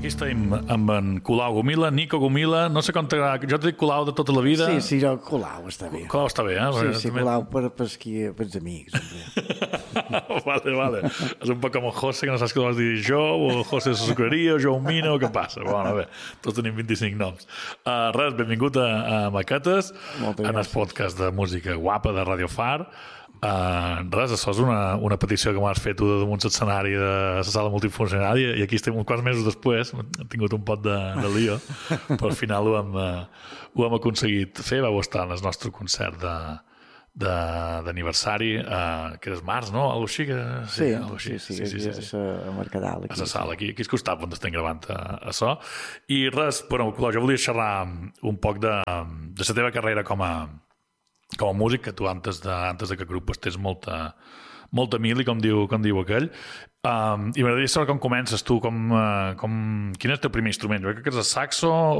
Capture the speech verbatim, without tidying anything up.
Aquí estem amb en Colau Gomila, Nico Gomila, no sé com t'agrada, jo t'he dit Colau de tota la vida. Sí, sí, jo Colau està bé. Colau està bé, eh? Sí, sí, també... Colau per, per, qui, per els amics. vale, vale. És un poc com el José, que no saps què vols dir jo, o José Sucreria, o Joe Mina, o què passa? Bueno, bé, tots tenim vint-i-cinc noms. Uh, res, benvingut a, a Maquetes, en el podcast de música guapa de Radio Far. Uh, res, això és una, una petició que m'has fet tu de damunt l'escenari de la sala multifuncionària i aquí estem uns quants mesos després, hem tingut un pot de, de lío, però al final ho hem, uh, ho hem aconseguit fer. Vau estar en el nostre concert de, de, d'aniversari, uh, que és març, no? Algo així, que... Sí, sí, sí, sí, sí, sí, sí, sí, sí. a Mercadal. A la sala, aquí, aquí al costat on estem gravant a, a so. I res, però, jo volia xerrar un poc de, de la teva carrera com a com a músic, que tu antes de, antes de que grup tens molta, molta mili, com diu, com diu aquell. Um, I m'agradaria saber com comences tu, com, uh, com, quin és el teu primer instrument? Jo crec que és el saxo